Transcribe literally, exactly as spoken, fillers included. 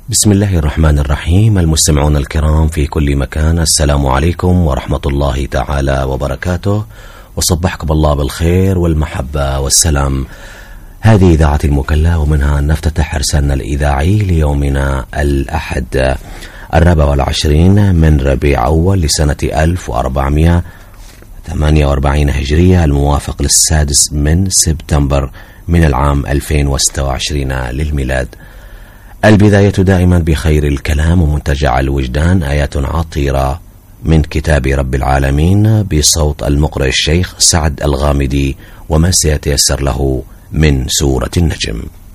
بسم الله الرحمن الرحيم. المستمعون الكرام في كل مكان، السلام عليكم ورحمة الله تعالى وبركاته، وصبحكم الله بالخير والمحبة والسلام. هذه إذاعة المكلا، ومنها نفتتح إرسالنا الإذاعي ليومنا الأحد الرابع والعشرين من ربيع أول لسنة ألف وأربعمائة وثمانية وأربعين هجرية، الموافق للسادس من سبتمبر من العام ألفين وستة وعشرين للميلاد. البداية دائما بخير الكلام، ومنتجع الوجدان، آيات عطيرة من كتاب رب العالمين بصوت المقرئ الشيخ سعد الغامدي، وما سيتيسر له من سورة النجم.